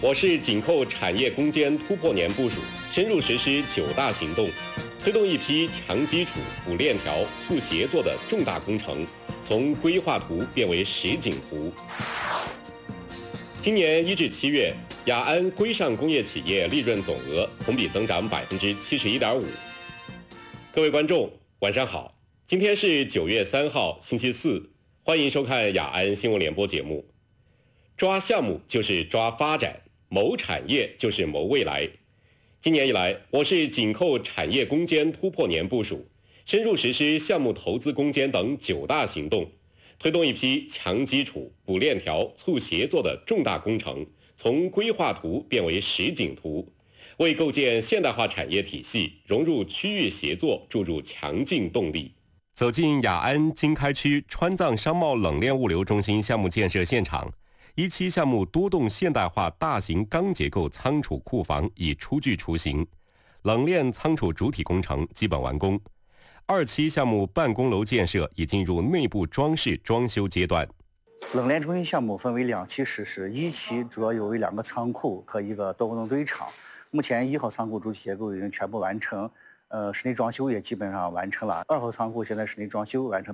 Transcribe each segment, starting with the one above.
我市紧扣产业攻坚突破年部署，深入实施9大行动，推动一批强基础、补链条、促协作的重大工程，从规划图变为实景图。今年1至7月，雅安规上工业企业利润总额同比增长71.5%。各位观众，晚上好，今天是9月3号，星期四，欢迎收看雅安新闻联播节目。抓项目就是抓发展，谋产业就是谋未来。今年以来，我市紧扣产业攻坚突破年部署，深入实施项目投资攻坚等9大行动，推动一批强基础、补链条、促协作的重大工程，从规划图变为实景图，为构建现代化产业体系、融入区域协作注入强劲动力。走进雅安经开区川藏商贸冷链物流中心项目建设现场，1期项目多栋现代化大型钢结构仓储库房已初具雏形，冷链仓储主体工程基本完工。2期项目办公楼建设已进入内部装饰装修阶段。 冷链中心项目分为2期实施，1期主要有2个仓库和1个多功能堆场。目前1号仓库主体结构已经全部完成，室内装修也基本上完成了。2号仓库现在室内装修完成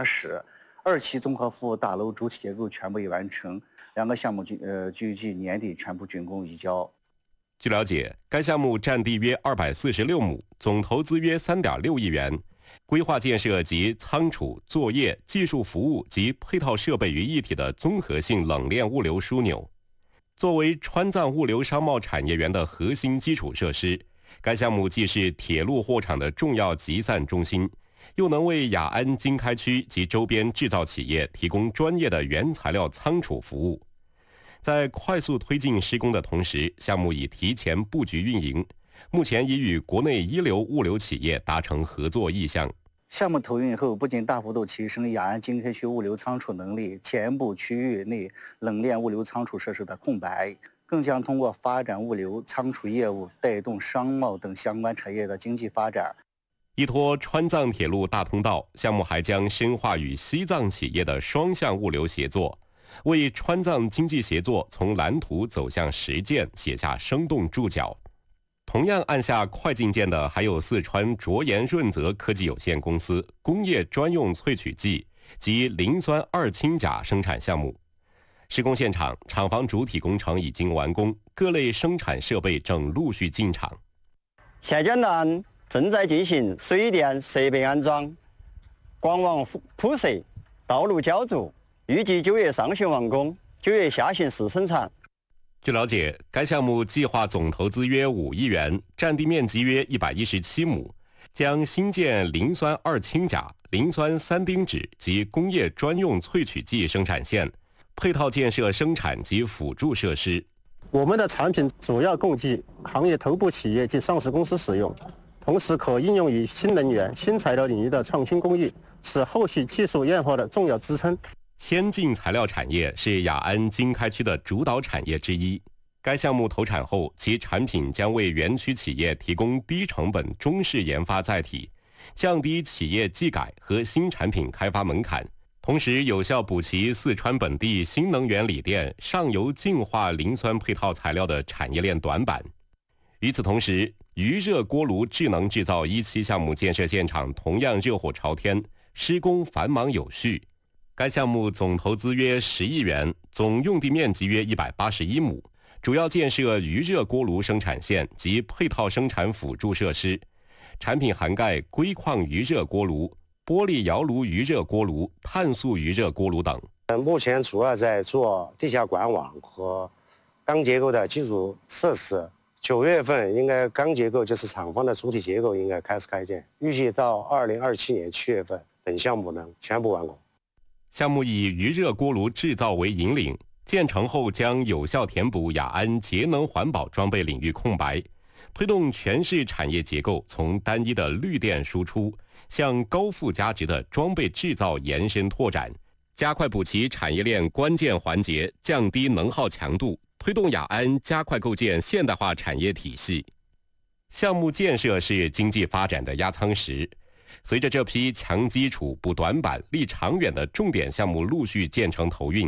80%。2期综合服务大楼主体结构全部已完成，2个项目预计年底全部竣工移交。 据了解，该项目占地约246亩，总投资约3.6亿元，规划建设集仓储、作业、技术服务及配套设备于一体的综合性冷链物流枢纽。作为川藏物流商贸产业园的核心基础设施，该项目既是铁路货场的重要集散中心，又能为雅安经开区及周边制造企业提供专业的原材料仓储服务。在快速推进施工的同时，项目已提前布局运营，目前已与国内一流物流企业达成合作意向。 项目投运后，不仅大幅度提升雅安经开区物流仓储能力，前部区域内冷链物流仓储设施的空白，更将通过发展物流仓储业务，带动商贸等相关产业的经济发展。 依托川藏铁路大通道，项目还将深化与西藏企业的双向物流协作，为川藏经济协作从蓝图走向实践写下生动注脚。同样按下快进键的还有四川卓研润泽科技有限公司工业专用萃取剂及磷酸二氢钾生产项目。施工现场，厂房主体工程已经完工，各类生产设备正陆续进场。 现阶段正在进行水电设备安装、管网铺设、道路浇筑，预计9月上旬完工，9月下旬试生产。 据了解，该项目计划总投资约5亿元，占地面积约117亩，将新建磷酸二氢钾、磷酸三丁酯及工业专用萃取剂生产线，配套建设生产及辅助设施。 我们的产品主要供给行业头部企业及上市公司使用，同时可应用于新能源、新材料领域的创新工艺，是后续技术研发的重要支撑。 先进材料产业是雅安经开区的主导产业之一。该项目投产后，其产品将为园区企业提供低成本中式研发载体，降低企业技改和新产品开发门槛，同时有效补齐四川本地新能源锂电上游净化磷酸配套材料的产业链短板。与此同时，余热锅炉智能制造1期项目建设现场同样热火朝天，施工繁忙有序。该项目总投资约10亿元，总用地面积约181亩，主要建设余热锅炉生产线及配套生产辅助设施，产品涵盖硅矿余热锅炉、玻璃窑炉余热锅炉、碳素余热锅炉等。 目前主要在做地下管网和钢结构的基础设施。9月份应该钢结构就是厂房的主体结构应该开始开建，预计到2027年7月份等项目能全部完工。 项目以余热锅炉制造为引领，建成后将有效填补雅安节能环保装备领域空白，推动全市产业结构从单一的绿电输出向高附加值的装备制造延伸拓展，加快补齐产业链关键环节，降低能耗强度，推动雅安加快构建现代化产业体系。项目建设是经济发展的压舱石，随着这批强基础、补短板、立长远的重点项目陆续建成投运，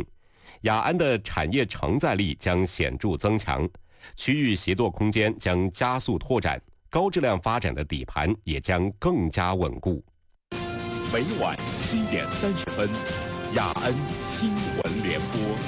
雅安的产业承载力将显著增强，区域协作空间将加速拓展，高质量发展的底盘也将更加稳固。 每晚7点30分，雅安新闻联播。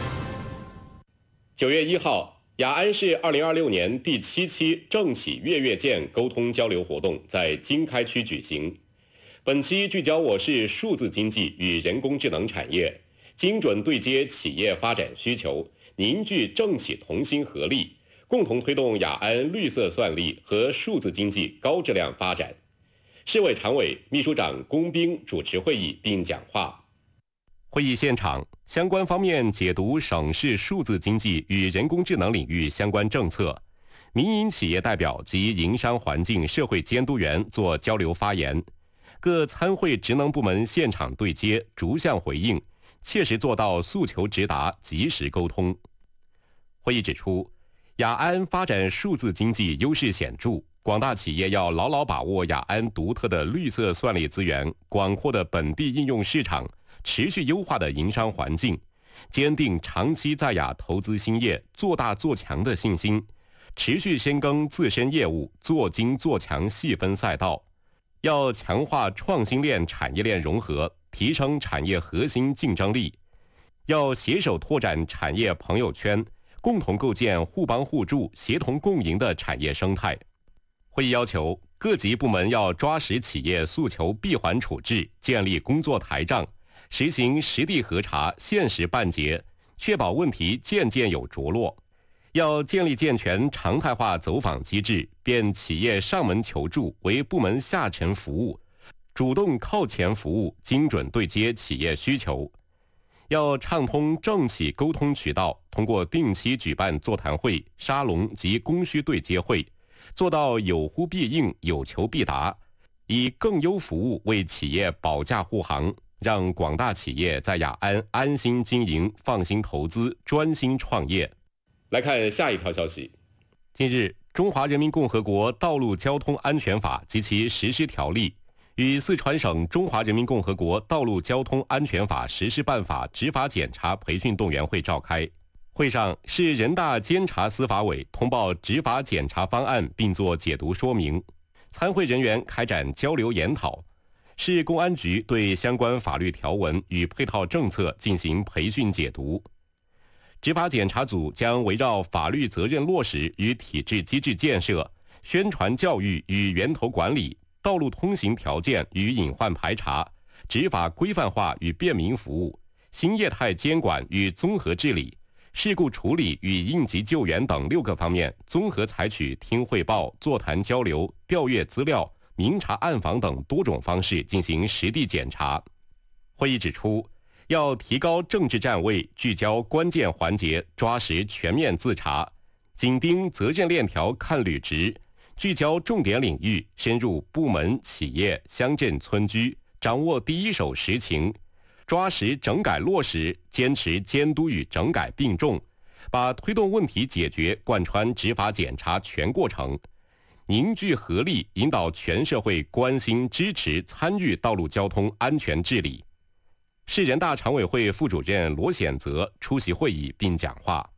9月1号，雅安市2026年第7期政企月建沟通交流活动在经开区举行。本期聚焦我市数字经济与人工智能产业，精准对接企业发展需求，凝聚政企同心合力，共同推动雅安绿色算力和数字经济高质量发展。市委常委、秘书长龚兵主持会议并讲话。会议现场，相关方面解读省市数字经济与人工智能领域相关政策，民营企业代表及营商环境社会监督员做交流发言，各参会职能部门现场对接，逐项回应，切实做到诉求直达、及时沟通。会议指出，雅安发展数字经济优势显著，广大企业要牢牢把握雅安独特的绿色算力资源、广阔的本地应用市场、持续优化的营商环境，坚定长期在雅投资兴业、做大做强的信心，持续深耕自身业务，做精做强细分赛道。要强化创新链产业链融合，提升产业核心竞争力；要携手拓展产业朋友圈，共同构建互帮互助、协同共赢的产业生态。会议要求各级部门要抓实企业诉求闭环处置，建立工作台账，实行实地核查、限时办结，确保问题件件有着落。要建立健全常态化走访机制，变企业上门求助为部门下沉服务，主动靠前服务，精准对接企业需求。要畅通政企沟通渠道，通过定期举办座谈会、沙龙及供需对接会，做到有呼必应、有求必答，以更优服务为企业保驾护航，让广大企业在雅安安心经营、放心投资、专心创业。来看下一条消息。近日，《中华人民共和国道路交通安全法》及其实施条例与四川省中华人民共和国道路交通安全法实施办法执法检查培训动员会召开。会上，市人大监察司法委通报执法检查方案并作解读说明，参会人员开展交流研讨。市公安局对相关法律条文与配套政策进行培训解读。执法检查组将围绕法律责任落实与体制机制建设、宣传教育与源头管理、道路通行条件与隐患排查、执法规范化与便民服务、新业态监管与综合治理、事故处理与应急救援等6个方面，综合采取听汇报、座谈交流、调阅资料、明察暗访等多种方式进行实地检查。会议指出，要提高政治站位，聚焦关键环节，抓实全面自查，紧盯责任链条看履职，聚焦重点领域，深入部门、企业、乡镇、村居，掌握第一手实情，抓实整改落实，坚持监督与整改并重，把推动问题解决贯穿执法检查全过程，凝聚合力，引导全社会关心、支持、参与道路交通安全治理。市人大常委会副主任罗显泽出席会议并讲话。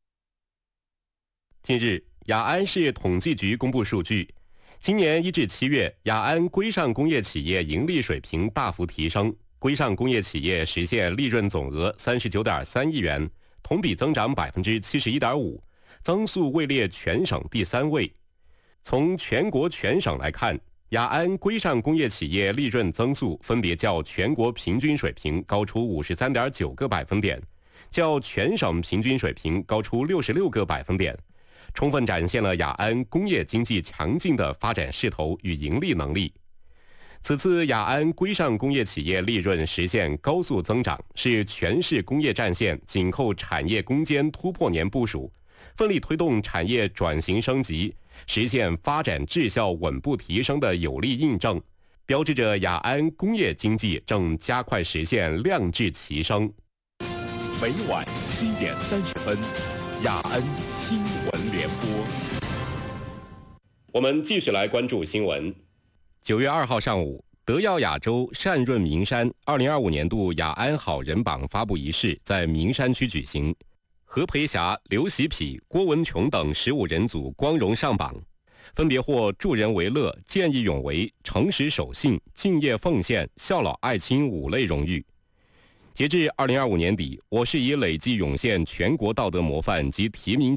近日，雅安市统计局公布数据，今年1至7月，雅安规上工业企业盈利水平大幅提升，规上工业企业实现利润总额39.3亿元，同比增长71.5%，增速位列全省第3位。从全国全省来看，雅安规上工业企业利润增速分别较全国平均水平高出53.9个百分点，较全省平均水平高出66个百分点，充分展现了雅安工业经济强劲的发展势头与盈利能力。此次雅安规上工业企业利润实现高速增长，是全市工业战线紧扣产业攻坚突破年部署，奋力推动产业转型升级，实现发展质效稳步提升的有力印证，标志着雅安工业经济正加快实现量质齐升。 每晚7点30分，雅安新闻联播。 我们继续来关注新闻。9月2号上午， 德耀亚洲善润名山2025年度雅安好人榜发布仪式在名山区举行，何培霞、刘喜匹、郭文琼等15人组光荣上榜，分别获助人为乐、见义勇为、诚实守信、敬业奉献、孝老爱亲5类荣誉。截至2025年底，我市已累计涌现全国道德模范及提名